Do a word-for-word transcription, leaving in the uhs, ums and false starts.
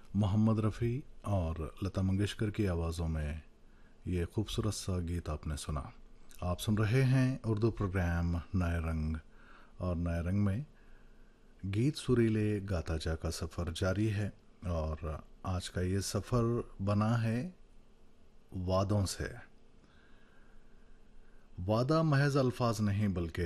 मोहम्मद रफ़ी और लता मंगेशकर की आवाज़ों में ये खूबसूरत सा गीत आपने सुना। आप सुन रहे हैं उर्दू प्रोग्राम नए रंग, और नए रंग में गीत सुरीले गाता जा का सफ़र जारी है। और आज का ये सफ़र बना है वादों से। वादा महज अल्फाज नहीं बल्कि